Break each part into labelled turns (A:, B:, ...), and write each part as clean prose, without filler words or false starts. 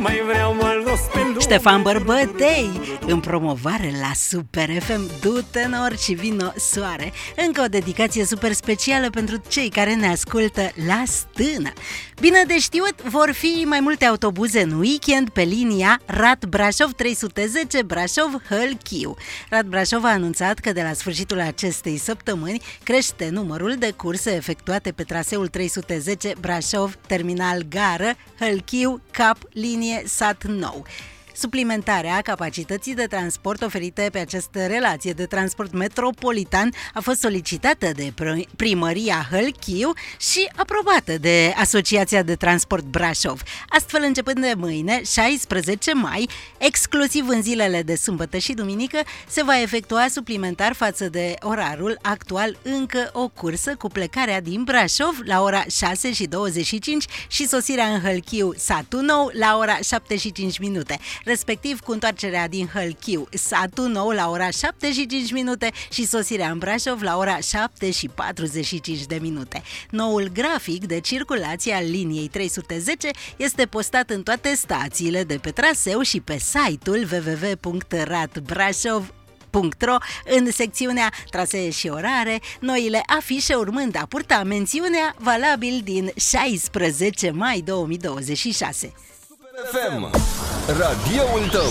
A: mai vreau mă los pe lume.
B: Ștefan Bărbătei, în promovare la Super FM, du-te nor și vino soare. Încă o dedicație super specială pentru cei care ne ascultă la stână. Bine de știut, vor fi mai multe autobuze în weekend pe linia Rad Brașov 310 Brașov-Hălchiu. Rad Brașov a anunțat că de la sfârșitul acestei săptămâni crește numărul de curse efectuate pe traseul 310 Brașov, terminal gară, Hălchiu, cap, linie sat nou. Suplimentarea capacității de transport oferite pe această relație de transport metropolitan a fost solicitată de Primăria Hălchiu și aprobată de Asociația de Transport Brașov. Astfel, începând de mâine, 16 mai, exclusiv în zilele de sâmbătă și duminică, se va efectua suplimentar față de orarul actual încă o cursă cu plecarea din Brașov la ora 6:25 și sosirea în Hălchiu satul nou la ora 7:05, respectiv cu întoarcerea din Hălchiu satul nou la ora 7:05 și sosirea în Brașov la ora 7:45. Noul grafic de circulație al liniei 310 este postat în toate stațiile de pe traseu și pe site-ul www.radbrașov.ro în secțiunea trasee și orare, noile afișe urmând a purta mențiunea valabil din 16 mai 2026.
C: FM, radioul tău.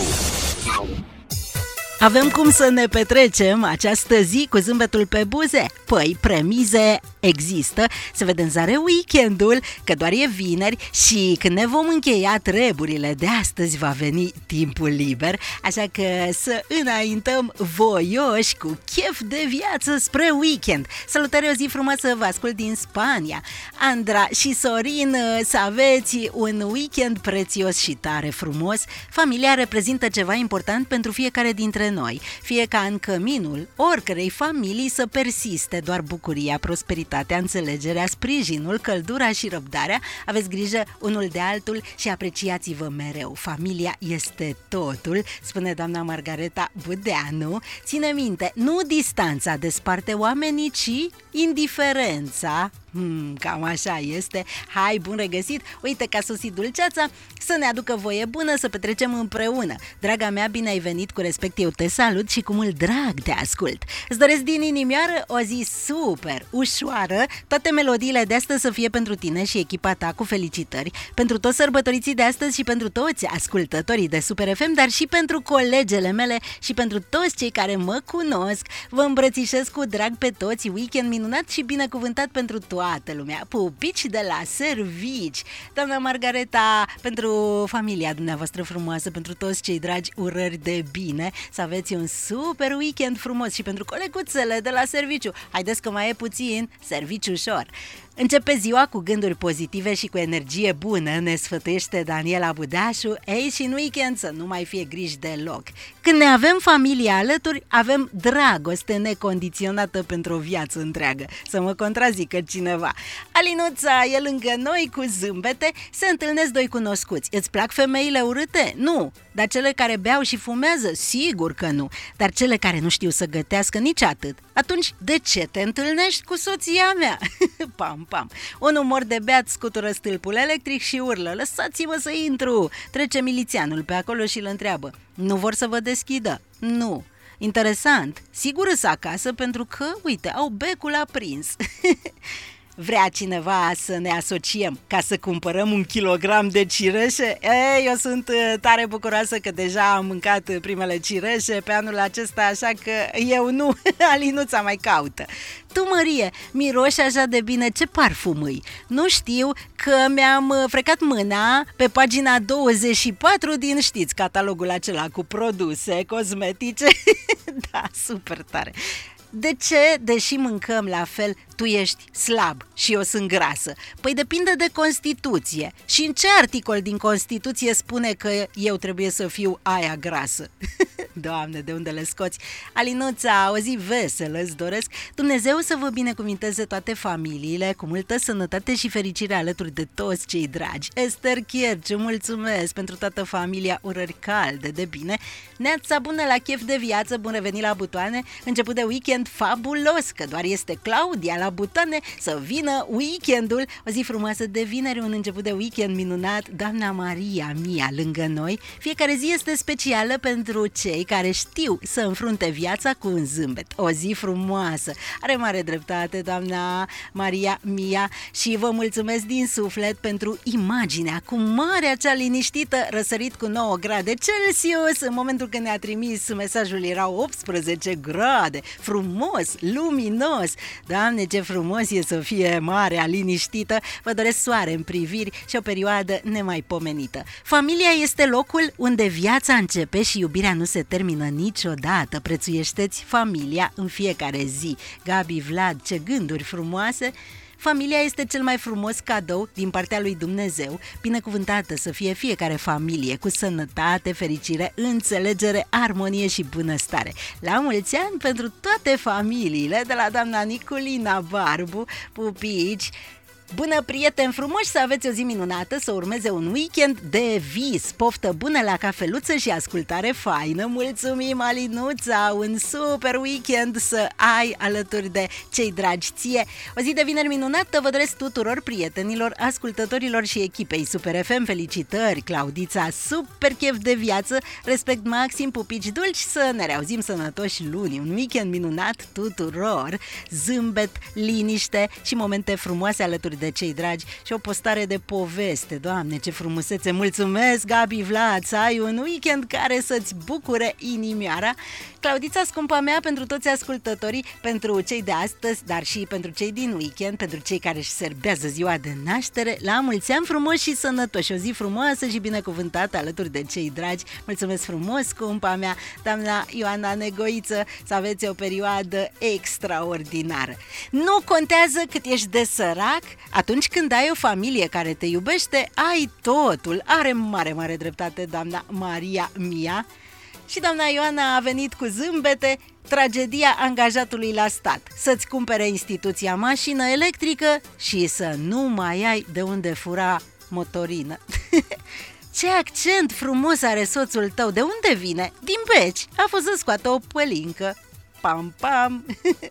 B: Avem cum să ne petrecem această zi cu zâmbetul pe buze? Păi, premize există, se vede în zare weekendul, că doar e vineri și când ne vom încheia treburile de astăzi va veni timpul liber, așa că să înaintăm voioși cu chef de viață spre weekend. Salutare, o zi frumoasă, vă ascult din Spania. Andra și Sorin, să aveți un weekend prețios și tare frumos. Familia reprezintă ceva important pentru fiecare dintre noi, fie ca în căminul oricărei familii să persiste doar bucuria, prosperitatea, înțelegerea, sprijinul, căldura și răbdarea. Aveți grijă unul de altul și apreciați-vă mereu. Familia este totul, spune doamna Margareta Budeanu. Ține minte, nu distanța desparte oamenii, ci indiferența. Cam așa este. Hai, bun regăsit. Uite că a sosit dulceața să ne aducă voie bună să petrecem împreună. Draga mea, bine ai venit, cu respect eu te salut și cu mult drag te ascult. Îți doresc din inimioară o zi super ușoară, toate melodiile de astăzi să fie pentru tine și echipa ta, cu felicitări pentru toți sărbătoriții de astăzi și pentru toți ascultătorii de Super FM, dar și pentru colegele mele și pentru toți cei care mă cunosc. Vă îmbrățișez cu drag pe toți, weekend minunat și binecuvântat pentru toată lumea. Pupici de la servici. Doamna Margareta, pentru familia dumneavoastră frumoasă, pentru toți cei dragi, urări de bine, să aveți un super weekend frumos și pentru coleguțele de la serviciu. Haideți că mai e puțin, serviciu ușor. Începe ziua cu gânduri pozitive și cu energie bună, ne sfătuiește Daniela Budașu. Ei, și în weekend să nu mai fie griji deloc. Când ne avem familia alături, avem dragoste necondiționată pentru o viață întreagă. Să mă contrazică cineva. Alinuța e lângă noi cu zâmbete, se întâlnesc doi cunoscuți. Îți plac femeile urâte? Nu. Dar cele care beau și fumează? Sigur că nu. Dar cele care nu știu să gătească, nici atât. Atunci, de ce te întâlnești cu soția mea? Pam, pam. Un umor de beat scutură stâlpul electric și urlă: lăsați-mă să intru! Trece milițianul pe acolo și îl întreabă: nu vor să vă deschidă? Nu. Interesant. Sigur îs acasă pentru că, uite, au becul aprins. Vrea cineva să ne asociem ca să cumpărăm 1 kilogram de cireșe? Ei, eu sunt tare bucuroasă că deja am mâncat primele cireșe pe anul acesta, așa că eu nu. Alinuța mai caută. Tu, Mărie, miroși așa de bine, ce parfum îi? Nu știu, că mi-am frecat mâna pe pagina 24 din, știți, catalogul acela cu produse cosmetice. Da, super tare. De ce, deși mâncăm la fel, tu ești slab și eu sunt grasă? Păi depinde de Constituție. Și în ce articol din Constituție spune că eu trebuie să fiu aia grasă? Doamne, de unde le scoți? Alinuța, o zi veselă îți doresc. Dumnezeu să vă binecuvinteze toate familiile, cu multă sănătate și fericire alături de toți cei dragi. Esther Chierciu, mulțumesc pentru toată familia, urări calde de bine. Neața bună, la chef de viață, bun revenit la butoane. Început de weekend weekend fabulos, că doar este Claudia la butoane, să vină weekendul, o zi frumoasă de vineri, un început de weekend minunat, doamna Maria Mia lângă noi. Fiecare zi este specială pentru cei care știu să înfrunte viața cu un zâmbet. O zi frumoasă. Are mare dreptate doamna Maria Mia și vă mulțumesc din suflet pentru imaginea cu marea cea liniștită, răsărit cu 9 grade Celsius. În momentul când ne-a trimis mesajul erau 18 grade. Frumos, luminos. Doamne, ce frumos e să fie marea liniștită. Vă doresc soare în priviri și o perioadă nemaipomenită. Familia este locul unde viața începe și iubirea nu se termină niciodată. Prețuiește-ți familia în fiecare zi. Gabi, Vlad, ce gânduri frumoase! Familia este cel mai frumos cadou din partea lui Dumnezeu. Binecuvântată să fie fiecare familie cu sănătate, fericire, înțelegere, armonie și bunăstare. La mulți ani pentru toate familiile, de la doamna Niculina Barbu, pupici. Bună, prieteni frumoși, să aveți o zi minunată, să urmeze un weekend de vis. Poftă bună la cafeluță și ascultare faină. Mulțumim, Alinuța, un super weekend să ai alături de cei dragi ție. O zi de vineri minunată vă doresc tuturor prietenilor, ascultătorilor și echipei Super FM. Felicitări, Claudița, super chef de viață, respect maxim, pupici dulci, să ne reauzim sănătoși luni. Un weekend minunat tuturor, zâmbet, liniște și momente frumoase alături de cei dragi și o postare de poveste. Doamne, ce frumusețe! Mulțumesc, Gabi, Vlad, să ai un weekend care să-ți bucure inimioara. Claudița, scumpa mea, pentru toți ascultătorii, pentru cei de astăzi, dar și pentru cei din weekend, pentru cei care își serbează ziua de naștere, la mulți ani frumoși și sănătoși, o zi frumoasă și binecuvântată alături de cei dragi. Mulțumesc frumos, scumpa mea, doamna Ioana Negoiță, să aveți o perioadă extraordinară. Nu contează cât ești de sărac, atunci când ai o familie care te iubește, ai totul. Are mare dreptate doamna Maria Mia. Și doamna Ioana a venit cu zâmbete. Tragedia angajatului la stat: să-ți cumpere instituția mașină electrică și să nu mai ai de unde fura motorină. Ce accent frumos are soțul tău! De unde vine? Din Beci. A fost să scoată o pălincă. Pam, pam!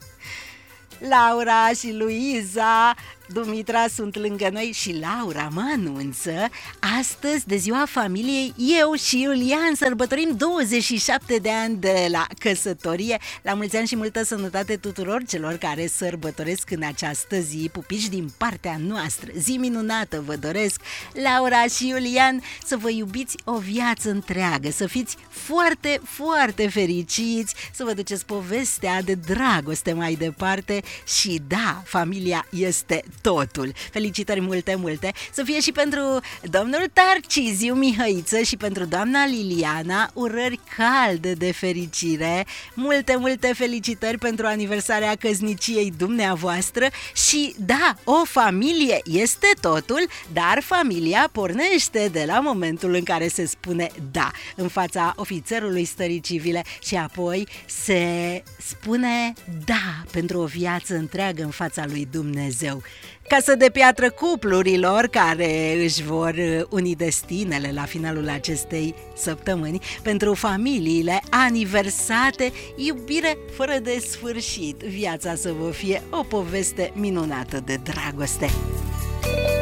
B: Laura și Luiza Dumitra sunt lângă noi și Laura mă anunță: astăzi, de ziua familiei, eu și Iulian sărbătorim 27 de ani de la căsătorie. La mulți ani și multă sănătate tuturor celor care sărbătoresc în această zi. Pupici din partea noastră, zi minunată vă doresc, Laura și Iulian, să vă iubiți o viață întreagă, să fiți foarte fericiți, să vă duceți povestea de dragoste mai departe și da, familia este totul. Felicitări multe, să fie și pentru domnul Tarciziu Mihăiță și pentru doamna Liliana urări calde de fericire, multe felicitări pentru aniversarea căsniciei dumneavoastră și da, o familie este totul, dar familia pornește de la momentul în care se spune da în fața ofițerului stării civile și apoi se spune da pentru o viață întreagă în fața lui Dumnezeu. Casă de piatră cuplurilor care își vor uni destinele la finalul acestei săptămâni, pentru familiile aniversate, iubire fără de sfârșit, viața să vă fie o poveste minunată de dragoste.